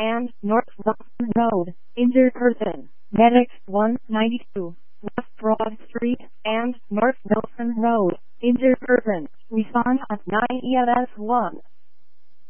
and North Wilson Road. Injured person. Medics 192. West Broad Street and North Wilson Road. Injured person. Respond at 9 EMS 1.